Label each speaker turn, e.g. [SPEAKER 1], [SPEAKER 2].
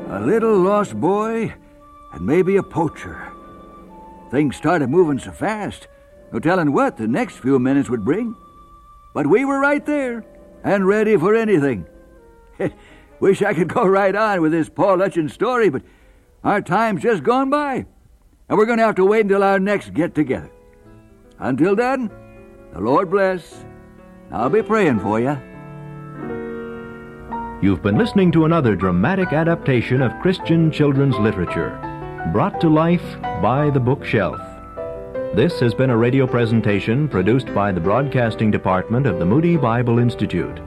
[SPEAKER 1] A little lost boy and maybe a poacher. Things started moving so fast, no telling what the next few minutes would bring. But we were right there and ready for anything. Wish I could go right on with this Paul Hutchins story, but our time's just gone by, and we're going to have to wait until our next get-together. Until then, the Lord bless. I'll be praying for you.
[SPEAKER 2] You've been listening to another dramatic adaptation of Christian children's literature, brought to life by The Bookshelf. This has been a radio presentation produced by the Broadcasting Department of the Moody Bible Institute.